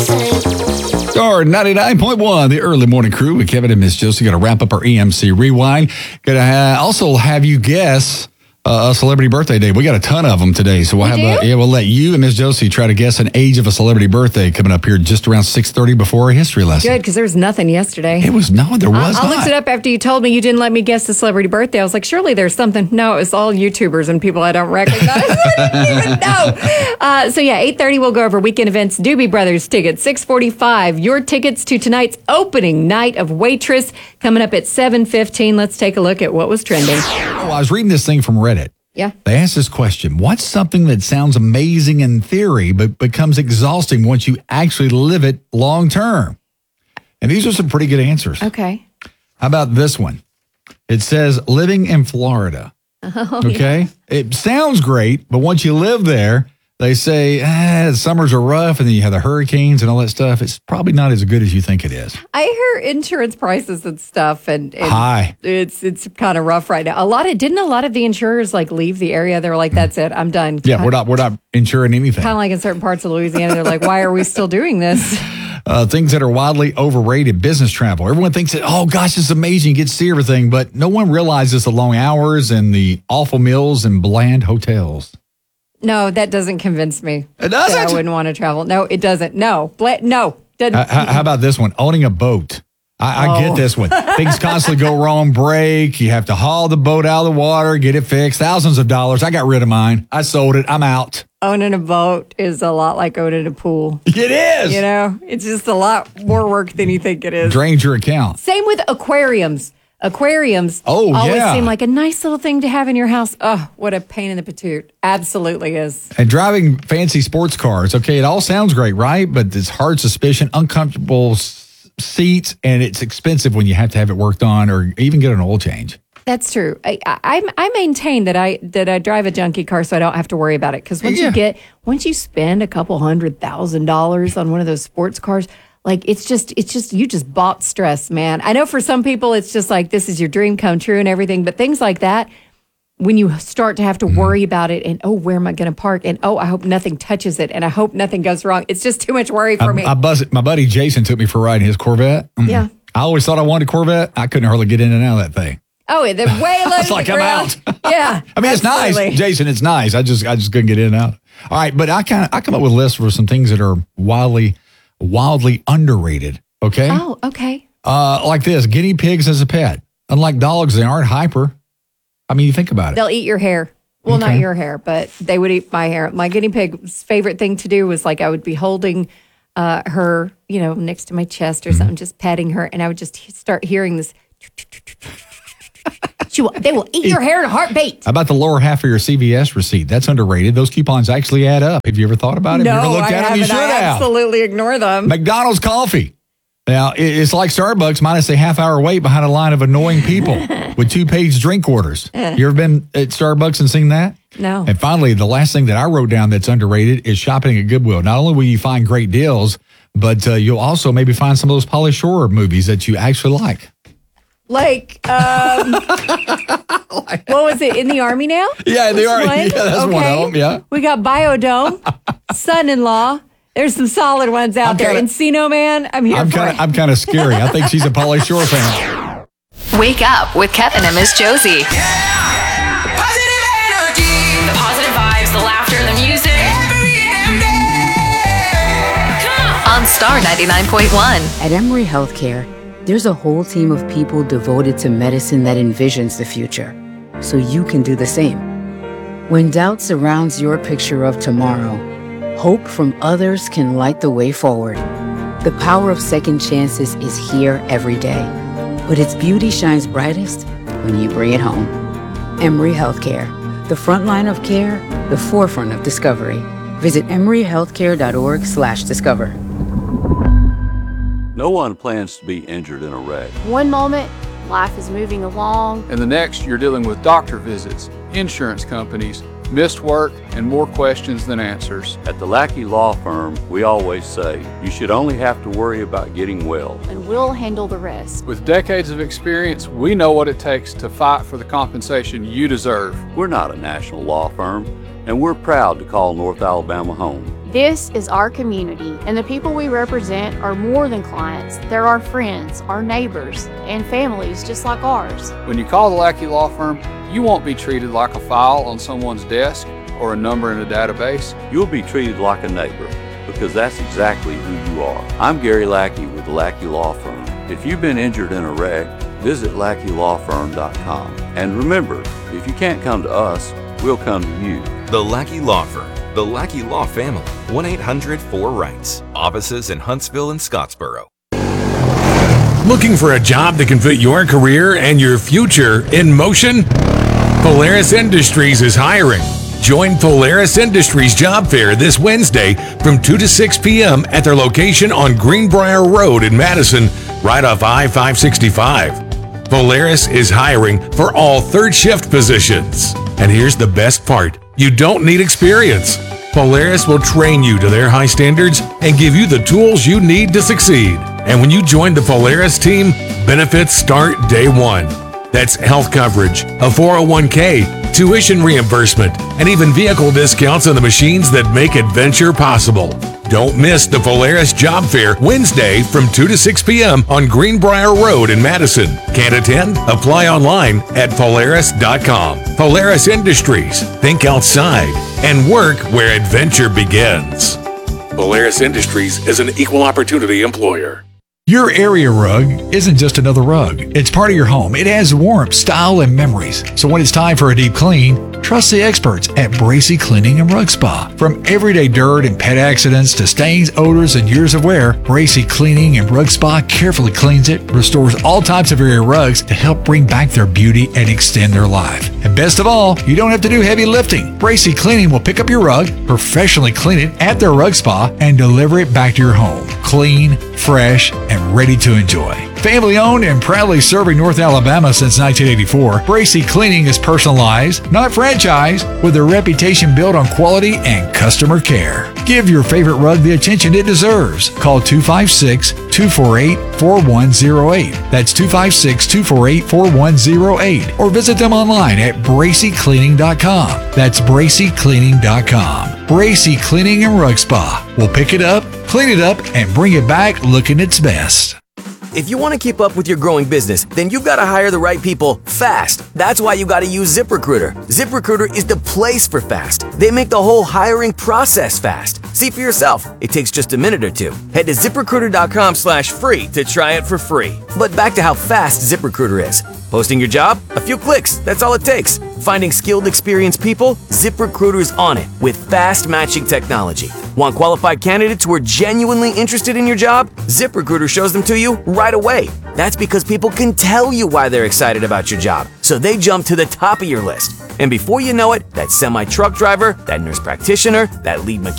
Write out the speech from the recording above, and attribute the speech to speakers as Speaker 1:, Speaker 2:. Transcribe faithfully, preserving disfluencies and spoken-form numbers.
Speaker 1: Star ninety-nine point one, the early morning crew with Kevin and Miss Josie. Going to wrap up our E M C Rewind. Going to ha- also have you guess uh, a celebrity birthday day. We got a ton of them today, so we'll
Speaker 2: we
Speaker 1: have a, yeah, we'll let you and Miss Josie try to guess an age of a celebrity birthday coming up here just around six thirty before our history lesson.
Speaker 2: Good, because there was nothing yesterday.
Speaker 1: It was no, there was
Speaker 2: I, I
Speaker 1: not.
Speaker 2: looked it up after you told me you didn't let me guess the celebrity birthday. I was like, surely there's something. No, it was all YouTubers and people I don't recognize. I didn't even know. Uh, so yeah, eight thirty we'll go over weekend events. Doobie Brothers tickets, six forty-five. Your tickets to tonight's opening night of Waitress coming up at seven fifteen. Let's take a look at what was trending.
Speaker 1: Oh, I was reading this thing from Reddit.
Speaker 2: Yeah.
Speaker 1: They asked this question: what's something that sounds amazing in theory but becomes exhausting once you actually live it long term? And these are some pretty good answers.
Speaker 2: Okay.
Speaker 1: How about this one? It says living in Florida.
Speaker 2: Oh,
Speaker 1: okay.
Speaker 2: Yeah.
Speaker 1: It sounds great, but once you live there, they say ah, the summers are rough and then you have the hurricanes and all that stuff. It's probably not as good as you think it is.
Speaker 2: I hear insurance prices and stuff and, and
Speaker 1: high.
Speaker 2: It's it's kind of rough right now. A lot of didn't a lot of the insurers like leave the area. They were like, that's it, I'm done.
Speaker 1: Yeah, we're not we're not insuring anything.
Speaker 2: Kind of like in certain parts of Louisiana, they're like, why are we still doing this?
Speaker 1: Uh, things that are widely overrated, business travel. Everyone thinks that, oh gosh, it's amazing, you get to see everything, but no one realizes the long hours and the awful meals and bland hotels.
Speaker 2: No, that doesn't convince me.
Speaker 1: It doesn't?
Speaker 2: I wouldn't want to travel. No, it doesn't. No. Bla- no. Doesn't.
Speaker 1: Uh, how, how about this one? Owning a boat. I, I
Speaker 2: Oh.
Speaker 1: get this one. Things constantly go wrong, break. You have to haul the boat out of the water, get it fixed. Thousands of dollars. I got rid of mine. I sold it. I'm out.
Speaker 2: Owning a boat is a lot like owning a pool.
Speaker 1: It is.
Speaker 2: You know, it's just a lot more work than you think it is.
Speaker 1: Drains your account.
Speaker 2: Same with aquariums. Aquariums
Speaker 1: Oh,
Speaker 2: always
Speaker 1: yeah.
Speaker 2: seem like a nice little thing to have in your house. Oh, what a pain in the patoot. Absolutely is.
Speaker 1: And driving fancy sports cars. Okay, it all sounds great, right? But it's hard suspension, uncomfortable s- seats, and it's expensive when you have to have it worked on or even get an oil change.
Speaker 2: That's true. I, I I maintain that I that I drive a junky car so I don't have to worry about it. Because once
Speaker 1: Yeah.
Speaker 2: you get once you spend a couple hundred thousand dollars on one of those sports cars, like it's just it's just you just bought stress, man. I know for some people it's just like this is your dream come true and everything, but things like that, when you start to have to worry about it and oh, where am I going to park? And oh, I hope nothing touches it and I hope nothing goes wrong. It's just too much worry for
Speaker 1: I,
Speaker 2: me.
Speaker 1: I buzzed, my buddy Jason took me for a ride in his Corvette. Mm.
Speaker 2: Yeah.
Speaker 1: I always thought I wanted a Corvette. I couldn't hardly get in and out of that thing.
Speaker 2: oh, they're way low
Speaker 1: It's
Speaker 2: to
Speaker 1: like
Speaker 2: the
Speaker 1: I'm
Speaker 2: ground.
Speaker 1: out.
Speaker 2: Yeah.
Speaker 1: I mean, it's
Speaker 2: absolutely.
Speaker 1: nice, Jason. It's nice. I just, I just couldn't get in and out. All right, but I kind of, I come up with lists for some things that are wildly, wildly underrated. Okay,
Speaker 2: Oh, okay.
Speaker 1: uh, like this: guinea pigs as a pet. Unlike dogs, they aren't hyper. I mean, you think about it.
Speaker 2: They'll eat your hair. Well, not
Speaker 1: Okay.
Speaker 2: your hair, but they would eat my hair. My guinea pig's favorite thing to do was like I would be holding uh, her, you know, next to my chest or
Speaker 1: Mm-hmm.
Speaker 2: something, just patting her, and I would just he- start hearing this. She will, they will eat your hair in a heartbeat.
Speaker 1: How about the lower half of your C V S receipt? That's underrated. Those coupons actually add up. Have you ever thought about it? Have you ever looked
Speaker 2: I
Speaker 1: at them? You
Speaker 2: haven't.
Speaker 1: should
Speaker 2: I
Speaker 1: have.
Speaker 2: absolutely ignore them.
Speaker 1: McDonald's coffee. Now, it- it's like Starbucks minus a half hour wait behind a line of annoying people with two page drink orders. You ever been at Starbucks and seen that?
Speaker 2: No.
Speaker 1: And finally, the last thing that I wrote down that's underrated is shopping at Goodwill. Not only will you find great deals, but uh, you'll also maybe find some of those Pauly Shore movies that you actually like.
Speaker 2: Like, um, what was it, In the Army Now?
Speaker 1: Yeah, they
Speaker 2: Which
Speaker 1: are.
Speaker 2: one?
Speaker 1: Yeah, that's one of them, yeah.
Speaker 2: We got Biodome, Son-in-Law. There's some solid ones out
Speaker 1: I'm
Speaker 2: there.
Speaker 1: kinda-
Speaker 2: Encino Man, I'm here
Speaker 1: I'm
Speaker 2: for
Speaker 1: kind
Speaker 2: it.
Speaker 1: of I'm kind of scary. I think she's a Pauly Shore fan.
Speaker 3: Wake up with Kevin and Miss Josie.
Speaker 4: Positive energy.
Speaker 3: The positive vibes, the laughter, the music.
Speaker 4: Every damn day. Come on.
Speaker 3: On Star ninety-nine point one.
Speaker 5: At Emory Healthcare, there's a whole team of people devoted to medicine that envisions the future, so you can do the same. When doubt surrounds your picture of tomorrow, hope from others can light the way forward. The power of second chances is here every day, but its beauty shines brightest when you bring it home. Emory Healthcare, the front line of care, the forefront of discovery. Visit emoryhealthcare.org slash discover.
Speaker 6: No one plans to be injured in a wreck.
Speaker 7: One moment, life is moving along.
Speaker 8: And the next, you're dealing with doctor visits, insurance companies, missed work, and more questions than answers.
Speaker 6: At the Lackey Law Firm, we always say, you should only have to worry about getting well.
Speaker 7: And we'll handle the rest.
Speaker 8: With decades of experience, we know what it takes to fight for the compensation you deserve.
Speaker 6: We're not a national law firm, and we're proud to call North Alabama home.
Speaker 7: This is our community, and the people we represent are more than clients. They're our friends, our neighbors, and families just like ours.
Speaker 8: When you call the Lackey Law Firm, you won't be treated like a file on someone's desk or a number in a database.
Speaker 6: You'll be treated like a neighbor, because that's exactly who you are. I'm Gary Lackey with the Lackey Law Firm. If you've been injured in a wreck, visit lackey law firm dot com. And remember, if you can't come to us, we'll come to you.
Speaker 9: The Lackey Law Firm. The Lackey Law Family. one eight hundred four rights. Offices in Huntsville and Scottsboro.
Speaker 10: Looking for a job that can fit your career and your future in motion? Polaris Industries is hiring. Join Polaris Industries Job Fair this Wednesday from two to six p.m. at their location on Greenbrier Road in Madison, right off I five sixty-five. Polaris is hiring for all third shift positions. And here's the best part. You don't need experience. Polaris will train you to their high standards and give you the tools you need to succeed. And when you join the Polaris team, benefits start day one. That's health coverage, a four oh one k, tuition reimbursement, and even vehicle discounts on the machines that make adventure possible. Don't miss the Polaris Job Fair Wednesday from two to six p.m. on Greenbrier Road in Madison. Can't attend? Apply online at polaris dot com. Polaris Industries. Think outside and work where adventure begins. Polaris Industries is an equal opportunity employer.
Speaker 1: Your area rug isn't just another rug. It's part of your home. It has warmth, style, and memories. So when it's time for a deep clean, trust the experts at Bracy Cleaning and Rug Spa. From everyday dirt and pet accidents to stains, odors, and years of wear, Bracy Cleaning and Rug Spa carefully cleans it, restores all types of area rugs to help bring back their beauty and extend their life. And best of all, you don't have to do heavy lifting. Bracy Cleaning will pick up your rug, professionally clean it at their rug spa, and deliver it back to your home. Clean, fresh, and ready to enjoy. Family owned and proudly serving North Alabama since nineteen eighty-four, Bracy Cleaning is personalized, not franchised, with a reputation built on quality and customer care. Give your favorite rug the attention it deserves. Call two five six, two four eight, four one zero eight. That's two five six, two four eight, four one zero eight. Or visit them online at bracy cleaning dot com. That's bracy cleaning dot com. Bracy Cleaning and Rug Spa. We'll pick it up, clean it up, and bring it back looking its best.
Speaker 11: If you want to keep up with your growing business, then you've got to hire the right people fast. That's why you got to use ZipRecruiter. ZipRecruiter is the place for fast. They make the whole hiring process fast. See for yourself. It takes just a minute or two. Head to ziprecruiter dot com slash free to try it for free. But back to how fast ZipRecruiter is. Posting your job? A few clicks. That's all it takes. Finding skilled, experienced people? ZipRecruiter's on it with fast matching technology. Want qualified candidates who are genuinely interested in your job? ZipRecruiter shows them to you right away. That's because people can tell you why they're excited about your job, so they jump to the top of your list. And before you know it, that semi-truck driver, that nurse practitioner, that lead mechanic,